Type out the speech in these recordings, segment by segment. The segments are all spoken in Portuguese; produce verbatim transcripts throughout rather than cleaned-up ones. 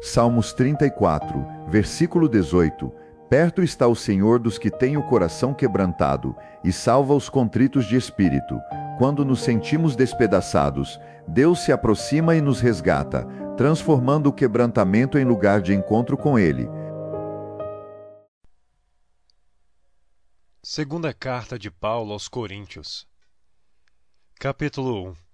Salmos trinta e quatro, versículo dezoito. Perto está o Senhor dos que têm o coração quebrantado, e salva os contritos de espírito. Quando nos sentimos despedaçados, Deus se aproxima e nos resgata, transformando o quebrantamento em lugar de encontro com Ele. Segunda Carta de Paulo aos Coríntios, capítulo um.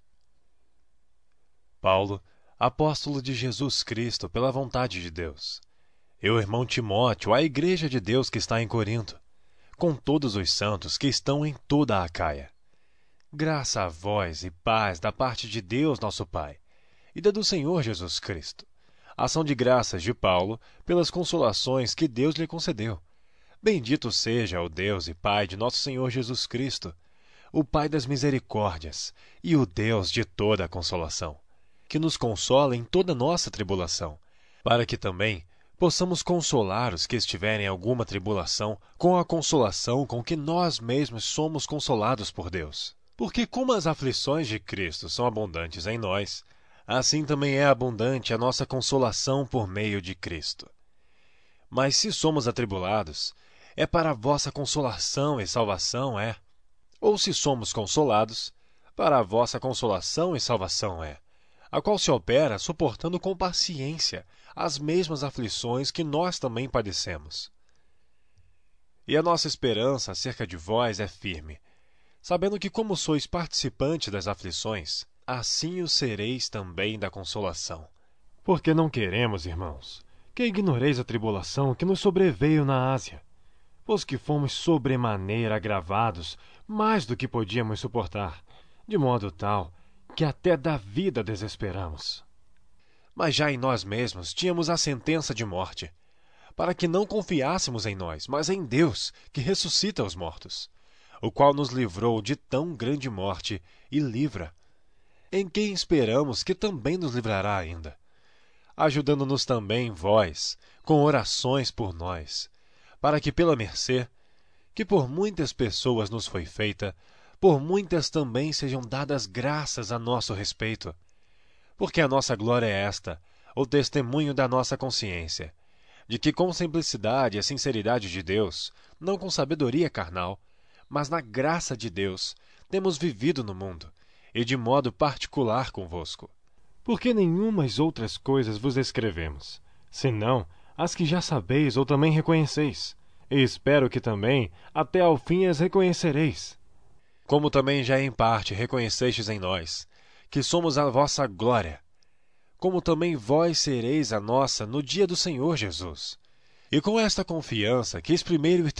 Paulo, apóstolo de Jesus Cristo pela vontade de Deus. Eu, irmão Timóteo, à igreja de Deus que está em Corinto, com todos os santos que estão em toda a Acaia. Graça a vós e paz da parte de Deus nosso Pai e da do Senhor Jesus Cristo. Ação de graças de Paulo pelas consolações que Deus lhe concedeu. Bendito seja o Deus e Pai de nosso Senhor Jesus Cristo, o Pai das misericórdias e o Deus de toda a consolação, que nos consola em toda nossa tribulação, para que também possamos consolar os que estiverem em alguma tribulação com a consolação com que nós mesmos somos consolados por Deus. Porque como as aflições de Cristo são abundantes em nós, assim também é abundante a nossa consolação por meio de Cristo. Mas se somos atribulados, é para a vossa consolação e salvação é. Ou se somos consolados, para a vossa consolação e salvação é, a qual se opera suportando com paciência as mesmas aflições que nós também padecemos. E a nossa esperança acerca de vós é firme, sabendo que como sois participantes das aflições, assim o sereis também da consolação. Porque não queremos, irmãos, que ignoreis a tribulação que nos sobreveio na Ásia, pois que fomos sobremaneira agravados, mais do que podíamos suportar, de modo tal que até da vida desesperamos. Mas já em nós mesmos tínhamos a sentença de morte, para que não confiássemos em nós, mas em Deus, que ressuscita os mortos, o qual nos livrou de tão grande morte e livra, em quem esperamos que também nos livrará ainda, ajudando-nos também vós, com orações por nós, para que pela mercê, que por muitas pessoas nos foi feita, por muitas também sejam dadas graças a nosso respeito. Porque a nossa glória é esta, o testemunho da nossa consciência, de que com simplicidade e sinceridade de Deus, não com sabedoria carnal, mas na graça de Deus, temos vivido no mundo, e de modo particular convosco. Porque nenhumas outras coisas vos escrevemos, senão as que já sabeis ou também reconheceis, e espero que também até ao fim as reconhecereis. Como também já em parte reconhecestes em nós, que somos a vossa glória, como também vós sereis a nossa no dia do Senhor Jesus. E com esta confiança quis primeiro